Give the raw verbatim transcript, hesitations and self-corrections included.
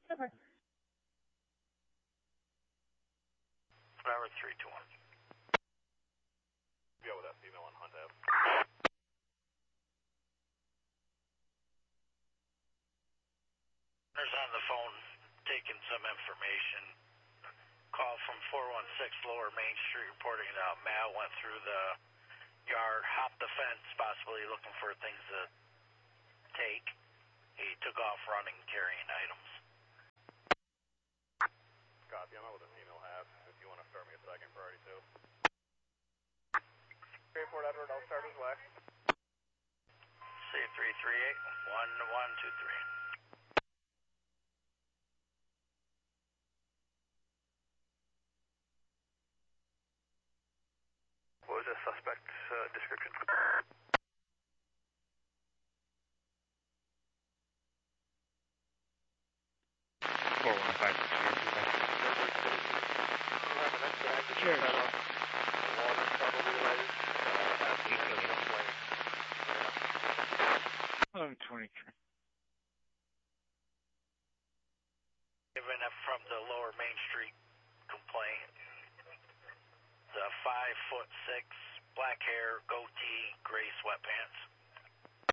Okay. Flower three two one. Go with that female on Hunt Ave. There's on the phone taking some information. Call from four one six Lower Main Street reporting that Matt went through the yard, hopped the fence, possibly looking for things to take. He took off running, carrying items. Copy, I'm out with a female half. If you want to start me a second priority too. Fort Edward, I'll start as well. C three three eight one one two three. What was the suspect's uh, description? four one five. Sure. Water probably related. eleven twenty-three. Given up from the Lower Main Street complaint. The five foot six, black hair, goatee, gray sweatpants.